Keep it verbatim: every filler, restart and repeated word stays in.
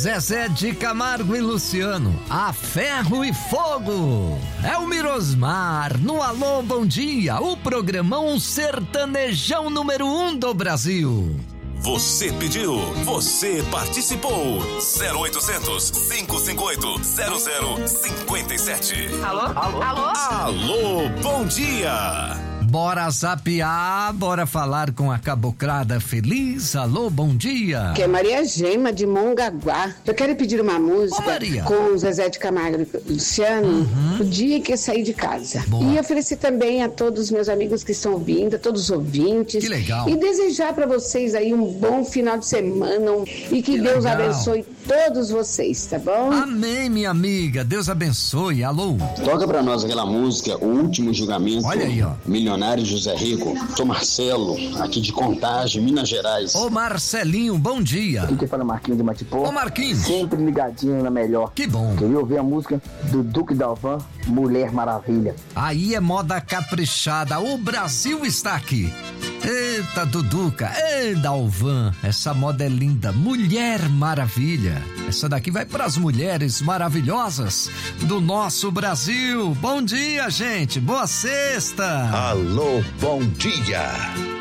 Zezé de Camargo e Luciano, a ferro e fogo. É o Mirosmar, no Alô Bom Dia, o programão sertanejão número um do Brasil. Você pediu, você participou. zero oitocentos, cinco cinco oito, zero zero cinco sete. Alô? Alô? Alô? Alô, bom dia. Bora zapear, bora falar com a caboclada feliz. Alô, bom dia. Que é Maria Gema de Mongaguá. Eu quero pedir uma música Ô, com o Zezé de Camargo e Luciano, uhum. O dia que eu saí de casa. Boa. E oferecer também a todos os meus amigos que estão ouvindo, a todos os ouvintes. Que legal. E desejar para vocês aí um bom final de semana um, e que, que Deus legal. abençoe todos vocês, tá bom? Amém, minha amiga. Deus abençoe. Alô. Toca pra nós aquela música, O Último Julgamento. Olha aí, ó. Milionário José Rico. Sou Marcelo, aqui de Contagem, Minas Gerais. Ô Marcelinho, bom dia. Aqui que fala Marquinhos de Matipó. Ô Marquinhos. Sempre ligadinho na melhor. Que bom. Queria ouvir a música do Duque Dalvan, Mulher Maravilha. Aí é moda caprichada. O Brasil está aqui. Eita, Duduca, ei, Dalvan, essa moda é linda. Mulher Maravilha. Essa daqui vai para as mulheres maravilhosas do nosso Brasil. Bom dia, gente. Boa sexta. Alô, bom dia.